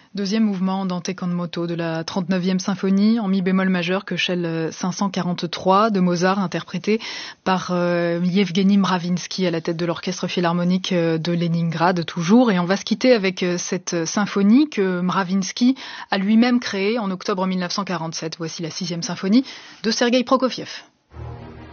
Deuxième mouvement Dante con moto de la 39e symphonie en mi bémol majeur Köchel 543 de Mozart, interprété par Yevgeny Mravinsky à la tête de l'orchestre philharmonique de Leningrad toujours. Et on va se quitter avec cette symphonie que Mravinsky a lui-même créée en octobre 1947. Voici la 6e symphonie de Sergueï Prokofiev.